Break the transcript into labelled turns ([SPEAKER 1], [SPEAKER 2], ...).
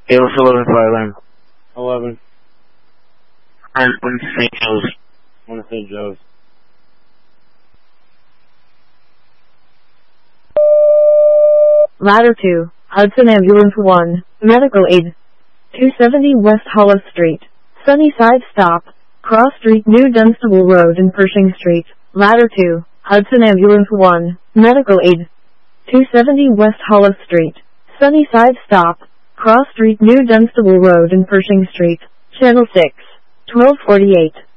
[SPEAKER 1] It was 11 fire alarm.
[SPEAKER 2] 11.
[SPEAKER 1] And when St. Joe's.
[SPEAKER 2] One of St. Joe's.
[SPEAKER 3] Ladder 2, Hudson Ambulance 1, Medical Aid. 270 West Hollis Street, Sunnyside Stop, Cross Street, New Dunstable Road and Pershing Street. Ladder 2, Hudson Ambulance 1, Medical Aid. 270 West Hollis Street, Sunnyside Stop, Cross Street, New Dunstable Road and Pershing Street. Channel 6, 1248.